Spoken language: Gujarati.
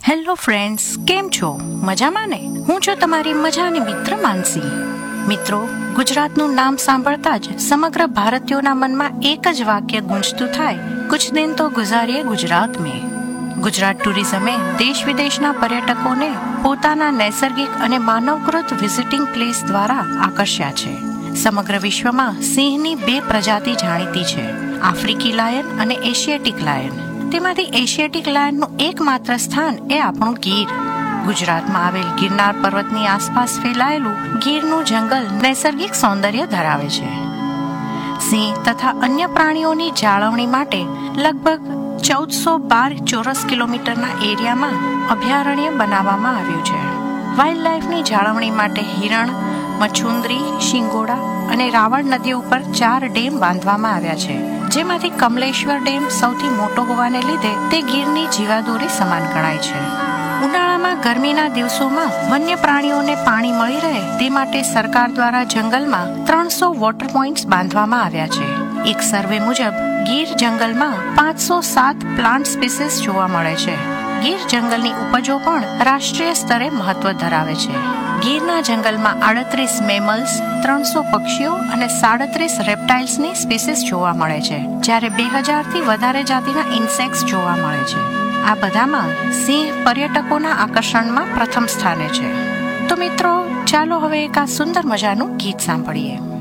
હેલો ફ્રેન્ડ્સ, કેમ છો? મજામાં ને? હું છું તમારી મજાની મિત્ર માનસી. મિત્રો, ગુજરાતનું નામ સાંભળતા જ સમગ્ર ભારતીયોના મનમાં એક જ વાક્ય ગુંજતું થાય, કુછ દિન તો ગુજારીએ ગુજરાત મેં. ગુજરાત ટુરિઝમે દેશ વિદેશના પર્યટકોને પોતાના નૈસર્ગિક અને માનવકૃત વિઝિટિંગ પ્લેસ દ્વારા આકર્ષ્યા છે. સમગ્ર વિશ્વમાં સિંહની બે પ્રજાતિ જાણીતી છે, આફ્રિકી લાયન અને એશિયાટિક લાયન. તેમાંથી એશિયાટિક લાયનનું એકમાત્ર સ્થાન એ આપણું ગીર. ગુજરાતમાં આવેલ ગિરનાર પર્વતની આસપાસ ફેલાયેલું ગીરનું જંગલ નૈસર્ગિક સૌંદર્ય ધરાવે છે. સિંહ તથા અન્ય પ્રાણીઓની જાળવણી માટે લગભગ 1412 ચોરસ કિલોમીટરના એરિયામાં અભયારણ્ય બનાવવામાં આવ્યું છે. વાઇલ્ડ લાઇફની જાળવણી માટે હિરણ, મચ્છુંદરી, શિંગોડા અને રાવળ નદીઓ ઉપર 4 ડેમ બાંધવામાં આવ્યા છે, જેમાંથી કમલેશ્વર ડેમ સૌથી મોટો હોવાને લીધે તે ગીરની જીવાદોરી સમાન ગણાય છે. ઉનાળામાં ગરમીના દિવસોમાં વન્ય પ્રાણીઓને પાણી મળી રહે તે માટે સરકાર દ્વારા જંગલમાં 300 વોટર પોઇન્ટ્સ બાંધવામાં આવ્યા છે. એક સર્વે મુજબ ગીર જંગલમાં 507 પ્લાન્ટ સ્પીસીસ જોવા મળે છે. ગીર જંગલની ઉપજો પણ રાષ્ટ્રીય સ્તરે મહત્વ ધરાવે છે. ગીરના જંગલમાં 38 મેમલ્સ, 300 પક્ષીઓ અને 37 રેપ્ટાઇલ્સની સ્પીસીસ જોવા મળે છે, જ્યારે 2000થી વધારે જાતિના ઇન્સેક્ટ્સ જોવા મળે છે. આ બધામાં સિંહ પર્યટકોના આકર્ષણમાં પ્રથમ સ્થાને છે. તો મિત્રો, ચાલો હવે એક આ સુંદર મજાનું ગીત સાંભળીએ.